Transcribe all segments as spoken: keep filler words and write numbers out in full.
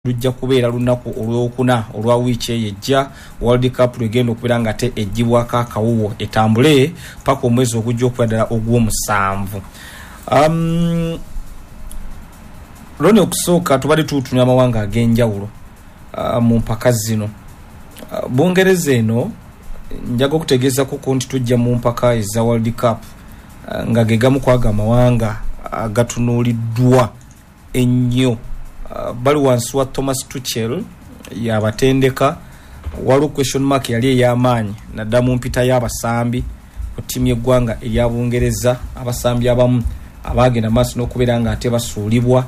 lujja kubeera lunaku olwokuna olwa wiiki ejja World Cup lugenda okubeera nga te ejjibwako akawuwo etambule paka omwezi ogujja okuddala ogw'omusanvu. Um, loni okusooka tubadde tutunya amawanga ag'enjawulo uh, mu mpaka zino. Uh, Bungereza eno njaga okutegeezako ko nti tujja mu mpaka eza World Cup uh, nga ge gamu kwaga amawanga agatunuuliddwa uh, ennyo. Uh, bali wansi wa Thomas Tuchel yabatendeka waliwo question mark yali ey'amaanyi naddala mu mpita y'abasambi ku ttiimu y'eggwanga erya Bungereza, abasambi abamu abaagenda maaso n'okubeera nga ate basuulibwa.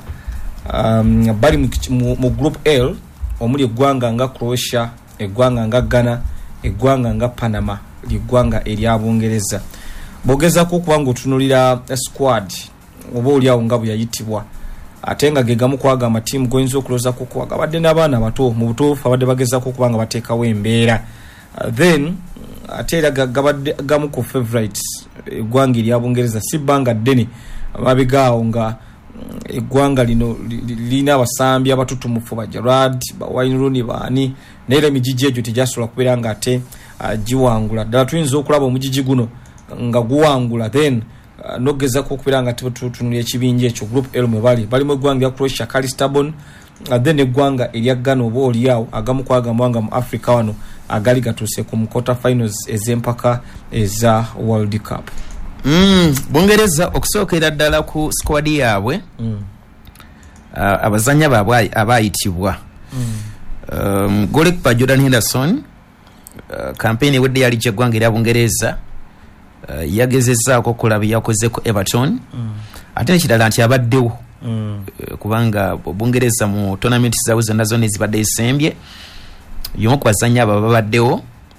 Um, bali mu, mu, mu group L omuli eggwanga nga Croatia, eggwanga nga Ghana, eggwanga nga Panama, liggwanga erya Bungereza. Bogezaako okuba ng'otunuulira squad oba oliawo nga bwe yayitibwa ate nga ge gamu kwaga amatiimu goyinza okulozaako kwaga badde n'abaana bato mu butuufu abadde bagezaako okuba nga bateekawo embeera. Uh, then ate era gabadde gamu ku favorites eggwanga erya Bungereza si bbanga ddene babigaawo nga eggwanga lino lirina abasambi abatutumufu ba Gerrard, ba Wayne Rooney, baani naye era emijiji egyo tegyasobola kubeera nga ate uh, giwangula. Ddala tuyinza okulaba omujiji guno nga guwangula then Uh, nogezako okubeera nga tutunulya ekibinja ekyo group L mwe bali bali mu eggwanga lya Croatia, Calistabon, uh, then eggwanga erya Ghana oba oliawo agamu kwagambwanga mu Africa wano agali gatuuse ku quarter finals ez'empaka eza World Cup. Mm, Bungereza okusookera ddala ku squad yaabwe mm. uh, abazanya baabwe abayitibwa mm. um, goalkeeper Jordan Henderson uh, campaign ewedde yali gy'eggwanga erya Bungereza Uh, yagezezzaako okulaba yakoze ku Everton mm. ate nekirala nti abaddewo mm. uh, kubanga Bungereza mu tournament zaabwe zonna zonna ezibadde esembye yomu ku bazanya abo babaddewo uh,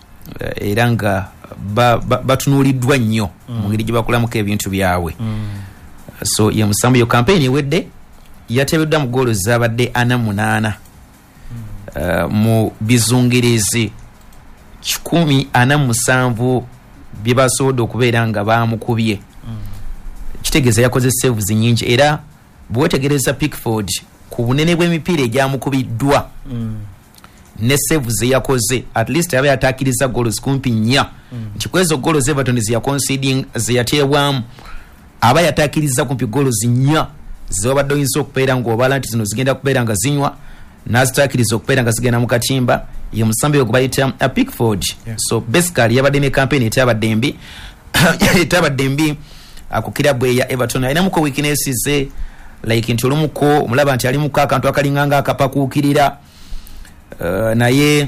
era nga batunuuliddwa ba, ba nnyo mm. mu ngeri gye bakolamuko ebintu byabwe mm. uh, so ye musambu yo campaign ewedde yateebeddwa mu goolo zabadde ana munaana mm. uh, mu bizungirizi kikumi ana musanvu byebasoodde okubeera nga bamukubye mm. kitegeeza yakoze saves nyingi era bwetegereza Pickford ku bunene bw'emipiira egyamukubiddwa mm. ne saves yakoze at least yaba yatakiriza goals kumpi nnya mm. nti kwezo goals Everton ziya conceding ziyateebwamu aba yatakiriza kumpi goals nnya zibadde oyinza okubeera ng'obala nti zino zigenda kubeera nga zinywa nazitakiriza okubeera nga zigenda mu katimba ye musambi okubayita a Pickford yeah. So basically yabadde ne campaign etabadde mbi etabadde mbi akukira bwe ya Everton ayina muko weaknesses ze like nti olumuko omulaba nti ali muko akantu akalinganga akapakuukirira uh, naye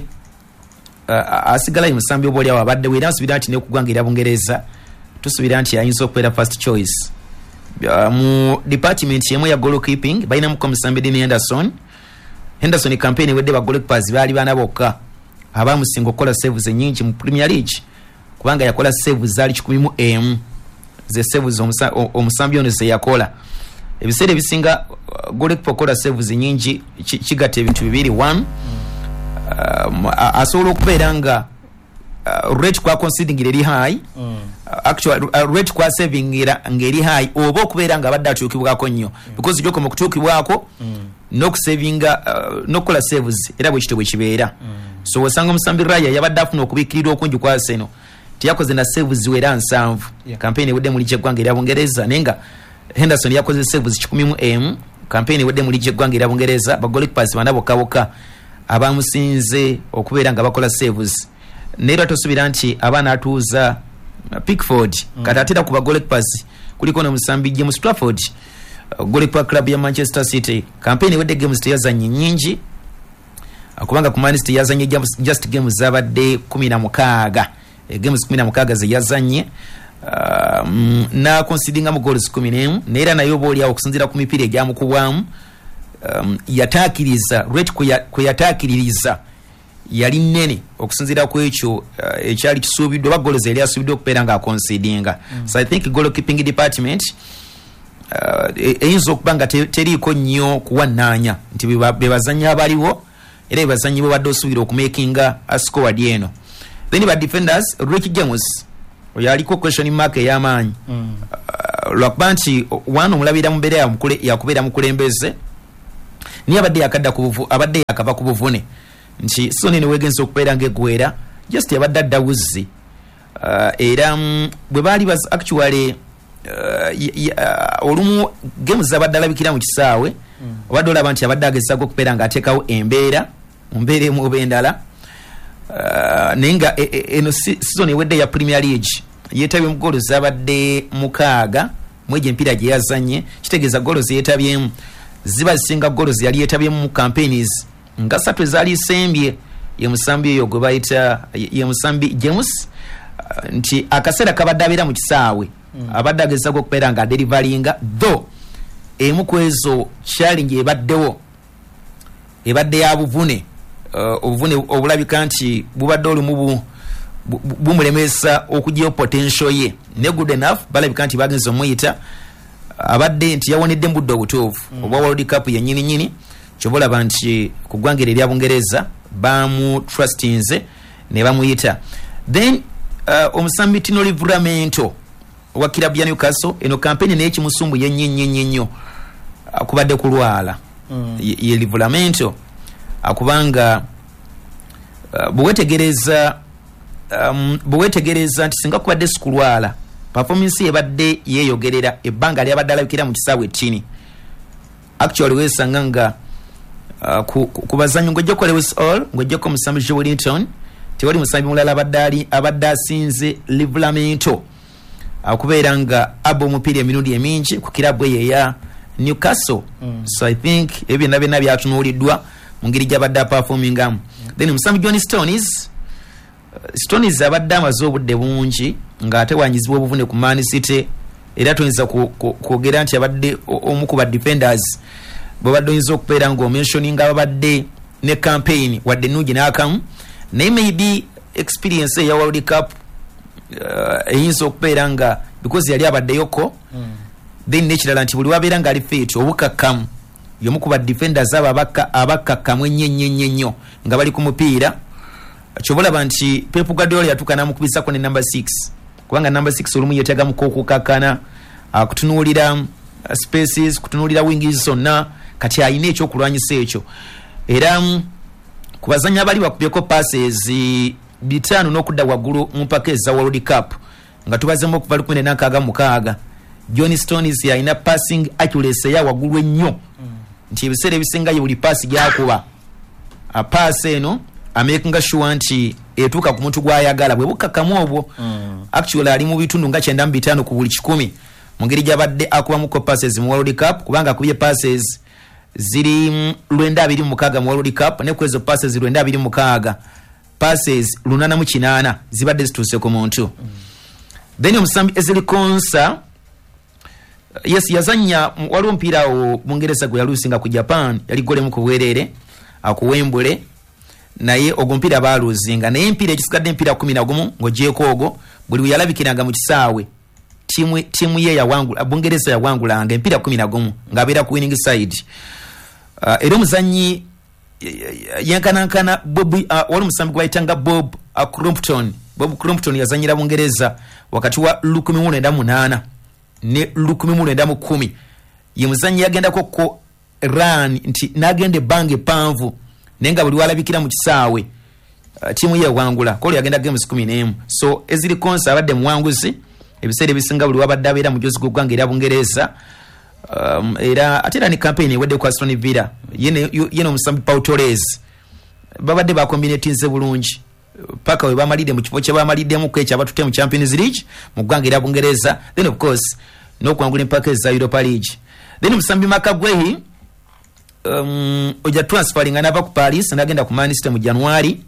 uh, asigala musambi oboli awo abadde we nasubira nti ne kugwangira Bungereza tusubira nti ayinza okubeera first choice uh, mu department yemu ya goalkeeping bayina muko musambi Dean Henderson Henderson campaign wedde ba goalkeepers bali bana bokka abamusinga okola saves nyingi mu Premier League kubanga yakola saves zali kikumi mu emu ze saves omusambi ono ze yakola ebiseera ebisinga uh, goalkeeper okola saves nyingi kigate ebintu bibiri one mm. uh, asobola okubeera nga uh, rate kwa conceding eri high mm. uh, actually uh, rate kwa saving era ngeri high oba okubeera nga badde atukibwako nnyo mm. because joko mu kutukibwako mm. nokusavinga uh, nokola saves era bwe kitwe kibeera mm. so wasanga musambi Raya yabadde afuna okubikirira okungi kwa Arsenal tiyakoze na saves ziwera nsanvu yeah. Campaign wedde muri kyegwanga erya Bungereza nenga Henderson yakoze saves kikumi mu emu campaign wedde muri kyegwanga erya Bungereza ba goalkeepers banabo kaboka abamusinze okubeera nga bakola saves nera tosubira nti abana atuuza uh, Pickford mm. katatira ku ba goalkeepers kuliko na musambi James Trafford uh, goalkeeper club ya Manchester City campaign wedde games teyazanye nyingi akubanga ku Man City yazanye just games zabadde kumi na mukaaga e games kumi na mukaaga ze yazanye uh, na conceding am goals kumi n'emu nera nayo boli ya okusinzira ku mipiira egyamukubwamu um, yatakiriza rate ku yatakiririza yali nene okusinzira ku ekyo uh, ekyali kisuubiddwa ba goals eri asuubiddwa okubeera nga concedinga mm. So I think goalkeeping department eyinza uh, okuba nga teriiko nnyo kuwannaanya nti bebazanya abaliwo era ebazanyi bo badde osuubira okumakinga ascored eno then ba defenders Ricky James oyaliko question mark ey'amaanyi mm. uh, lwakuba nti one omulabira mu mbeera yakubeera mukulembeze niye abadde yakadda ku buvu abadde yakava ku buvune nti Soni ne wegenza okubeera ng'eggwera just yabadde adda wuzzi uh, era um, bwe baali baz actually uh, uh, olumu games abadde alabikira mu kisaawe mm. obadde olaba nti abadde agezaako okubeera ng'ateekawo embeera mu mbeera emu oba endala uh, naye nga eno season ewedde ya Premier League yeetabye mu goolo zabadde mukaaga mu egyo empiira gye yazanye kitegeeza goolo ze yeetabyemu ziba zisinga goolo ze yali yeetabyemu mu campaigns nga ssatu ezaali sembye ye musambi eyo gwe bayita ye musambi James uh, nti akaseera kabadde abeera mu kisaawe mm. abadde agezaako okubeera nga aderivalinga though emu ku ezo challenge ebaddewo ebadde ya buvune uh, obuvune obulabika nti bubadde olumu bumulemesa okugyayo potential ye ne good enough balabika nti bagenza omuyita abadde nti yawonedde mbudde obutuufu mm. obwa World Cup yennyini nyini kyobolaba nti ku ggwanga erya Bungereza bamu trustinze ne bamuyita then uh, omusambi Tino Livramento wa kilabu ya Newcastle eno campaign naye kimusumbu yennyini nnyo akubadde kulwala mm. ye, ye Livramento akubanga uh, bwetegereza um, bwetegereza nti singa kubadde sikulwala performance yebadde yeyogerera ebbanga lyabadde alabikira mu kisaawe ettini actually wesanga nga uh, ku, ku, ku bazanyo ng'ojjako Lewis Hall ng'ojjako musambi Joe Wellington tewali musambi mulala abadde abadde asinze Livramento akubeera nga abo omupiira emirundi emingi ku kirabu eyo eya Newcastle mm. so I think ebyo byonna byonna byatunuuliddwa mu ngeri gy'abadde aperformingamu mm. then musambi John Stones uh, Stones abadde amaze obudde bungi ng'ate wanyizibwa obuvune ku Man City era tuyinza kwogera nti abadde omu ku ba defenders bwabadde oyinza okubeera ng'omentioninga ababadde ne campaign wadde nungi n'akamu naye maybe experience eya World Cup uh, eyinza okubeera nga because yali abaddeyoko mm. then nekirala nti buli wabeera nga ali fit obukakkamu y'omu ku ba defenders abo abakakkamu ennyo ennyo ennyo ennyo nga bali ku mupiira kyobolaba nti Pep Guardiola yatuuka n'amukubisako ne number six kubanga number six olumu yetegamuko okukakkana akutunuulira uh, spaces kutunuulira wingis zonna kati ayina ekyokulwanyisa ekyo era um, ku bazanyi abali bakubyeko passes bitaano n'okudda waggulu mu mpaka eza World Cup nga tubazemu okuva lukumi n'enkaaga mukaaga John Stones yalina passing accuracy ya waggulu ennyo mm. nti ebiseera ebisinga ye buli paasi gyakuba apaasi eno amakinga sure nti etuuka ku muntu gw'ayagala bwe bukkakkamu obwo mm. actually ali mu bitundu nga kyenda mu bitaano ku buli kikumi mu ngeri gy'abadde akubamuko passes mu World Cup kubanga akubye passes ziri lwenda abiri mu mukaaga mu World Cup ne kwezo passes lwenda abiri mu mukaaga passes lunana mu kinaana zibadde zituuse ku muntu mm. then omusambi Ezeli Konsa yes yazanya waliwo omupiira awo Bungereza gwe yaluusinga ku Japan yali golemu ku bwerere akuwembule naye ogwo mpira baaluzinga naye mpira ekisigadde mpira kumi na gumu ng'ogyeko ogwo buli we yalabikiranga mu kisaawe timu timu ye yawangula Bungereza yawangulanga empira kumi na gumu ng'abeera ku winning side uh, era omuzanyi yankanankana Bob uh, wali omusambi gwe bayitanga Bob uh, Crompton Bob Crompton yazanyira Bungereza wakati wa lukumi mu lwenda munaana ne lukumi mu lwenda mu kkumi ye muzanyi yagendako ko run nti n'agenda ebbanga eppanvu naye nga buli walabikira mu kisaawe uh, timu ye wangula kolo yagenda games kumi n'emu so Ezeli Konsa abadde muwanguzi ebiseera ebisinga buli wabadde abeera mu jozi gw'eggwanga era Bungereza um, era ate era ne campaign ewedde ku Aston Villa yeno omusambi Pau Torres babadde bakombinatinze bulungi paka we bamalidde mu kifo kye bamaliddemu ku ekyo abatutte mu Champions League mu ggwanga era Bungereza then of course n'okuwangula empaka eza Europa League then omusambi Makagwehi um, oja transferring anava ku Paris n'agenda ku Man City mu January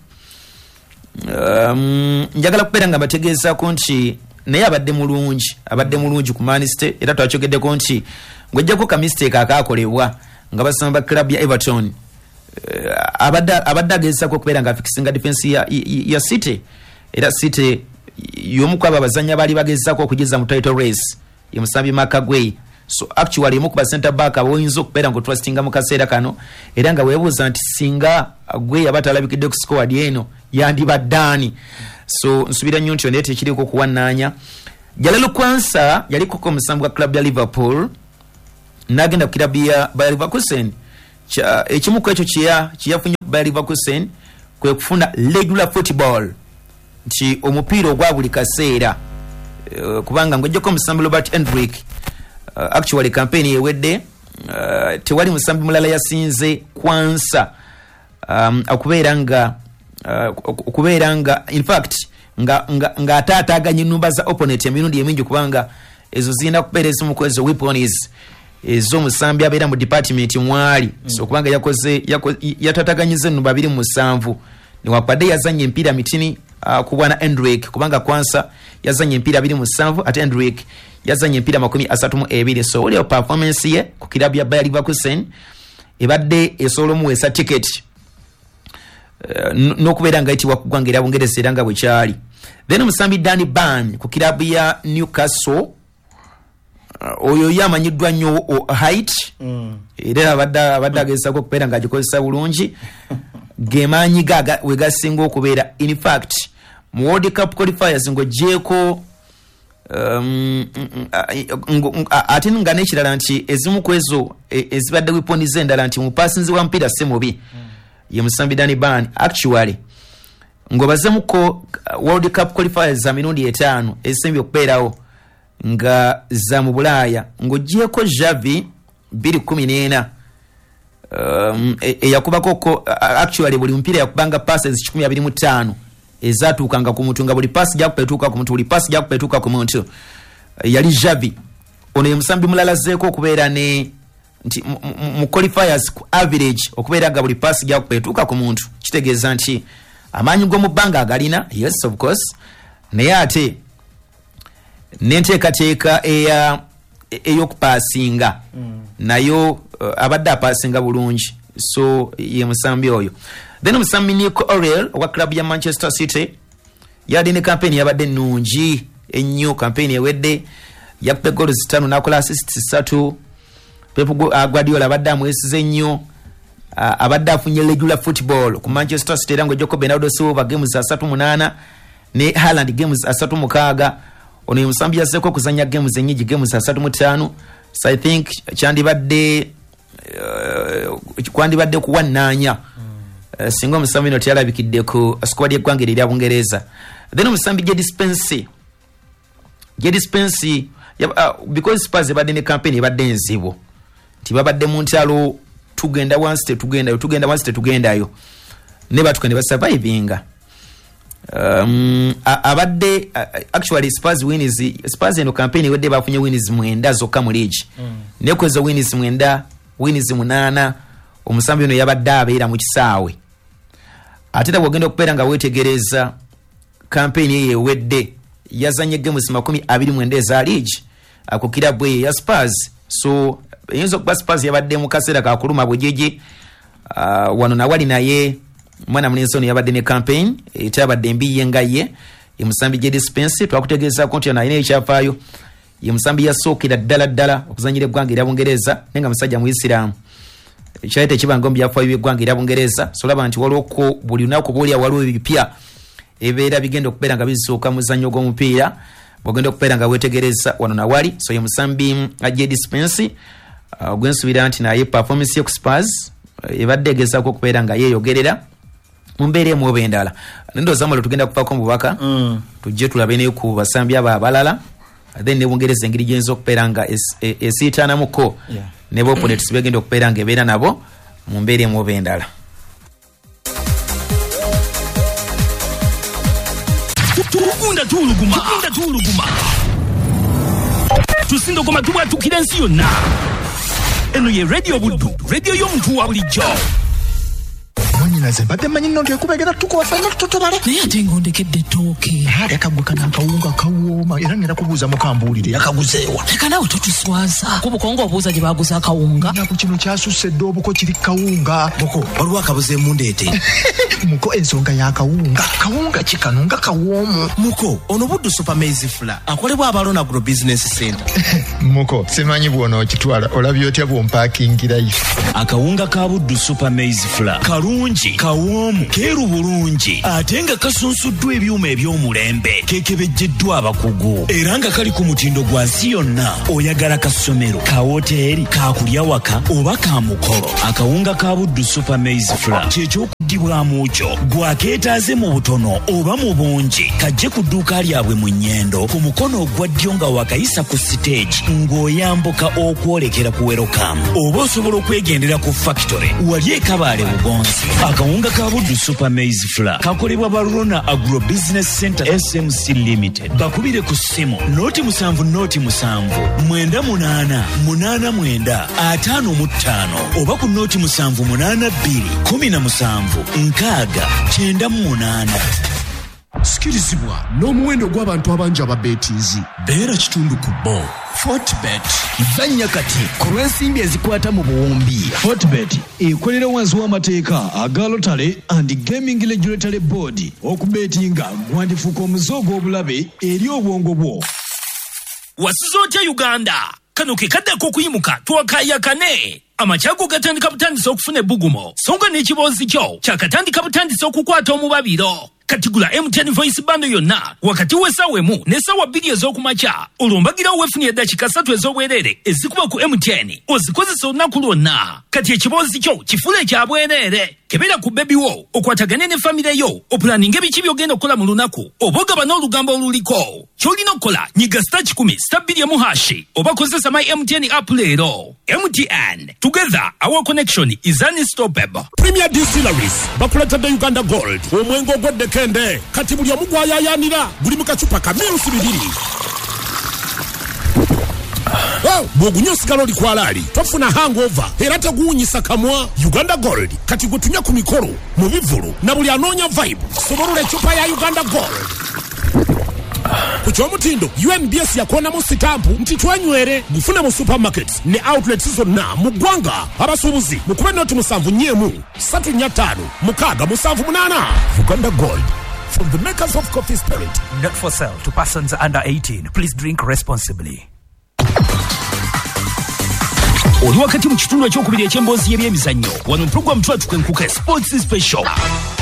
um, njagala kubeera nga bategeezako nti naye abadde mulungi abadde mulungi ku Man City era twakyogeddeko nti ng'ojjako ka mistake akaakolebwa nga basamba club ya Everton uh, abadde abadde agezaako okubeera nga afikisinga defense ya, ya, ya City era City y'omu ku abo abazannya baali bagezaako okugeza mu title race ye musambi Makagweyi so actually emu ku ba center back aboyinza okubeera nga trustinga mu kaseera kano era nga weebuuza nti singa Gweyi aba talabikidde ku squad eno yandibaddaani so nsubira nnyo nti yo naye tekiriko kuwannaanya Jalelu Kwansa yaliko ko musambi wa club ya Liverpool n'agenda ku club ya Bayer Leverkusen ekimu ku ekyo kiya kiyafunye Bayer Leverkusen kwe kufuna regular football nti omupiira ogwa buli kaseera uh, kubanga ng'ojjako omusambi Robert Hendrick uh, actually campaign yewedde uh, tewali musambi mulala yasinze kwansa um, okubeera nga uh, okubeera nga in fact nga nga, nga ataataganya ennumba za opponent emirundi emingi kubanga ezo zirina kubeera ezimu ku ezo weapons ez'omusambi abeera mu department mwali mm. so kubanga yakoze yatataganyiza ennumba abiri mu musanvu newapadde yazanya empiira mitini uh, ku bwana Hendrick kubanga kwansa yazanya empiira abiri mu musanvu ate Hendrick yazanya empiira makumi asatu mu ebiri so olio performance ye ku kirabu ya Bayer Leverkusen ebadde esobola omuweesa ticket uh, n'okubeera nga yitibwa ku ggwanga erya Bungereza era nga bwe kyali then omusambi Danny Ban ku kirabu ya Newcastle Uh, oyo yamanyiddwa nnyo uh, height mm. era abadde abadde agezaako okubeera ng'agikozesa bulungi gemaanyi gaga we gasinga okubeera in fact mu World Cup qualifiers ng'oggyeko um, ate nga n'ekirala nti ezimu ku ezo ezibadde weapons endala nti mu passinzi wa mupiira si mubi mm. ye musambi Danny Ban actually ng'obazemuko World Cup qualifiers za mirundi etaano ezisembye okubeerawo nga za mu Bulaaya ng'oggyeko Xavi bbiri kumi n'ena um, eyakubako ko actually buli mupiira yakubanga passes kikumi abiri mu ttaano ezatuukanga ku muntu nga buli pasi jakupetuuka ku muntu buli pasi jakupetuuka ku muntu yali Xavi ono ye musambi mulala zeeko okubeera ne nti mu qualifiers ku average okubeera nga buli pasi jakupetuuka ku muntu kitegeeza nti amaanyi g'omu bbanga agalina yes of course naye ate nenteekateeka eya ey'okupaasinga mm. nayo uh, abadde apaasinga bulungi so ye musambi oyo then omusambi Nico Orel owa club ya Manchester City yali ne campaign yabadde nnungi ennyo campaign ewedde yakupe goals zitaano n'akola assists ssatu Pep Guardiola abadde amwesize nnyo uh, abadde afunye regular football ku Manchester City era ng'ojjako Bernardo Silva games asatu munaana ne Haaland games asatu mukaaga ono musambi yazeko kuzanya games enyigi games asatu mu ttaano so I think kyandibadde uh, kwandibadde kuwannanya mm. uh, singa omusambi no tyalabikidde ku squad y'eggwanga erya Bungereza then omusambi Jedi Spence Jedi Spence uh, because Spurs ebadde ne campaign ebadde enzibu nti babadde mu ntalo tugenda once tetugenda yo tugenda once tetugendayo ne batukane basurvivinga um abadde uh, actually Spurs wins Spurs eno campaign wedde bafunye wins mwenda zokka mu league mm. ne kwezo wins mwenda wins munana omusambi ono yabadde abeera mu kisaawe atera bwogenda okubeera nga wetegereza campaign ye wedde yazanye games makumi abiri mwenda eza league akukira bwe ya Spurs so yinza okuba Spurs yabadde mu kaseera ka kuluma bwejeje uh, wano nawali naye mwana mlinso yabadde ne campaign etabadde mbi yenga ye emusambi Jedi Spence twakutegeeza konti na ine ekyafaayo ye musambi yasookera ddala ddala okuzanyira eggwanga erya Bungereza nenga musajja muisiramu ekyaite kibanga mbi yafaayo eggwanga erya Bungereza so laba nti waloko buli lunaku bwolya waliwo ebipya ebeera bigenda okubeera nga bizooka muzannyo gw'omupiira bwogenda okubeera nga wetegereza wano nawali so ye musambi Jedi Spence ogwensubira uh, nti naye performance ye ku Spurs uh, ebadde egezaako okubeera nga yeeyogerera mumbere mu obendala ndo zamalo tugenda kupako mubaka mm. tujje tulabe ne ku basambi aba abalala then ne Bungereza engiri genzo okuperanga esitana es, muko yeah. ne bo opponents begenda okuperanga ebeera nabo mumbere mu obendala tukunda tuluguma tukunda tuluguma tusindo goma tuba tukirensi yonna eno ye radio buddu radio y'omuntu wa bulijjo Naze bade manyi nonto ekubegera tuko afanya tutobale naye ate ng'ondekedde ettooke hali akagguka n'akawunga kawooma era ngenda kubuuza mukambulire yakaguzeewa leka nawe totuswaza kubukongo obuuza gye baaguza akawunga naku kino kyasusse dde obuko kiri kawunga muko waliwo akabuze mundeete muko ensonga y'akawunga kawunga kikano nga kawoomu muko ono buddu super maize flour akolebwa abalona agro business center muko simanyi bwona okitwala olabye otya bwompaakingirayo akawunga ka buddu super maize flour kalungi kawoomu keeru bulungi ate nga kasunsuddwa ebyuma eby'omulembe keekebejjeddwa abakugu era nga kali ku mutindo gwa nsi yonna. Oyagala kasomero, ka woteeri, kakulya waka oba ka mukolo, akawunga ka Buddu Super Maize Flour ky'ekyokuddibwamu kyo gwakeetaaze mu butono oba mu bungi kajje ku dduuka lyabwe mu Nnyendo ku mukono ogwa ddyo nga wakayisa ku stage ng'oyambuka okwolekera ku Welcome oba osobola okwegendera ku factory wali e Kabaale Bugonzi. Akawunga ka Buddu Super Maize Flour kakolebwa ba Rona Agro Business Center S M C Limited. Bakubire ku ssimu noti musanvu noti musanvu mwenda munaana munaana mwenda ataano mu ttaano oba ku noti musanvu munaana bbiri kumi na musanvu nkaaga kyenda mu munaana. Sikirizibwa n'omuwendo gw'abantu abangi ababeetiizi. Beera kitundu ku bo. Fortbet Zanya kati ku lw'ensimbi ezikwata mu buwumbi. Fortbet ekolera wansi w'amateeka aga Lotale and Gaming Regulatory Board. Okubeetinga gwandifuuka omuze ogw'obulabe eri obwongo bwo. Wasizo otya Uganda kano ke kaddako okuyimuka twakayakane. Amachako gatandika butandisa okufuna ebbugumo songa n'ekiboozi kyo kyakatandika butandisa okukwata omubabiro. Katigula M T N voice bando yonna wakati w'essaawa emu n'essaawa bbiri ez'okumakya olwombagira weefunye eddakiika ssatu ez'obwereere ezikuba ku M T N ozikozesa olunaku lwonna. Kati ekiboozi kyo kifule ekya bwereere kebera ku bebi wo okwatagane ne famire yo opulaninga ebiki by'ogenda okukola mu lunaku oba ogaba n'olugambo oluliko. Ky'olina okukola nyiga sita kikumi sita bbiri emu hashi oba kozesa my M T N app leero. M T N, together our connection is unstoppable. Premier Distilleries bakuletedde Uganda Gold omwengo ogw'eddeke kende kati buli omu gwayayaanira guli mu kacupa ka mirusi bibiri. Oh, bw'ogunywa osigala oli kwalaali tofuna hangover era teguwunyisa kamwa. Uganda Gold kati gutunya ku mikolo mu bivulu na buli anoonya vibe sobolula ecupa ya Uganda Gold. Ku ky'omutindo U N B S yakonamu sitampu nti twenywere gufune mu supermarkets ne outlets zonna mu ggwanga. Abasuubuzi mukube noti musanvu nnyemu ssatu nnya ttaano mukaaga musanvu munaana. Uganda Gold from the makers of Coffee Spirit. Not for sale to persons under eighteen. Please drink responsibly. Oli wakati mu kitundu ekyokubiri eky'emboozi y'ebyemizannyo wano mu program twatuka enkuka sports special.